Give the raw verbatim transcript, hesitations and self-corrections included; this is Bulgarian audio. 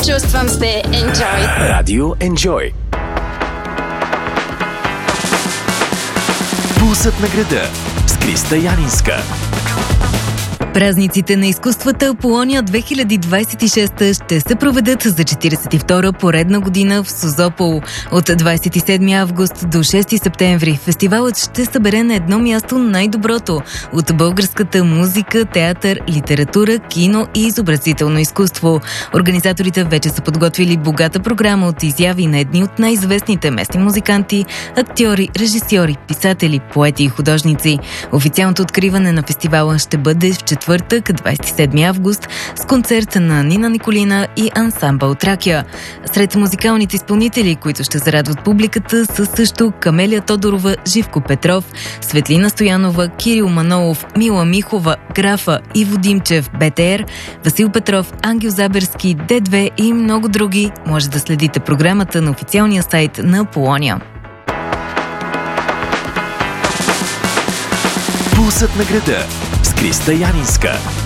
Чувствам се Enjoy. Радио Enjoy. Пулсът на града с Криста Янинска. Празниците на изкуствата Аполония две хиляди двадесет и шеста ще се проведат за четиридесет и втора поредна година в Созопол. От двадесет и седми август до шести септември фестивалът ще събере на едно място най-доброто от българската музика, театър, литература, кино и изобразително изкуство. Организаторите вече са подготвили богата програма от изяви на едни от най-известните местни музиканти, актьори, режисьори, писатели, поети и художници. Официалното откриване на фестивала ще бъде в четвъртък, двадесет и седми август, с концерт на Нина Николина и ансамбъл Тракия. Сред музикалните изпълнители, които ще зарадват публиката, са също Камелия Тодорова, Живко Петров, Светлина Стоянова, Кирил Манолов, Мила Михова, Графа, Иво Димчев, БТР, Васил Петров, Ангел Заберски, Д две и много други. Може да следите програмата на официалния сайт на Аполония. Пулсът на града с Криста Янинска.